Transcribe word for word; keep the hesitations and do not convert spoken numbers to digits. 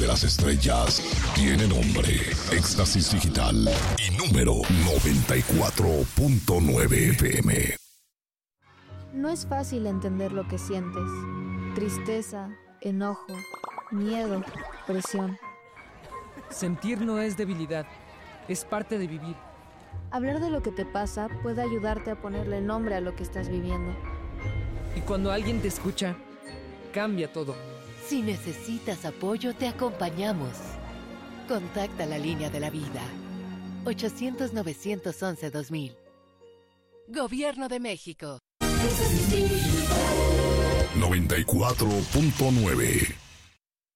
las estrellas tiene nombre, Éxtasis Digital y número noventa y cuatro punto nueve F M. No es fácil entender lo que sientes. Tristeza, enojo, miedo, presión. Sentir no es debilidad, es parte de vivir. Hablar de lo que te pasa puede ayudarte a ponerle nombre a lo que estás viviendo. Y cuando alguien te escucha, cambia todo. Si necesitas apoyo, te acompañamos. Contacta la línea de la vida. ochocientos, novecientos once, dos mil. Gobierno de México. noventa y cuatro punto nueve.